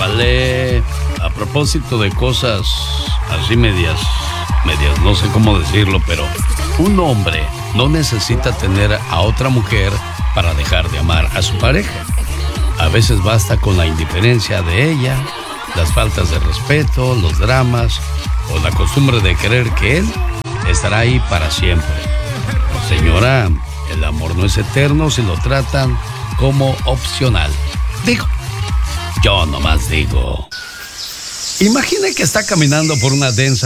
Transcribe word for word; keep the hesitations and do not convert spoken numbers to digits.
Épale, a propósito de cosas así medias, medias, no sé cómo decirlo, pero un hombre no necesita tener a otra mujer para dejar de amar a su pareja. A veces basta con la indiferencia de ella, las faltas de respeto, los dramas o la costumbre de creer que él estará ahí para siempre. Señora, el amor no es eterno si lo tratan como opcional. Digo, yo nomás digo. Imagine que está caminando por una densa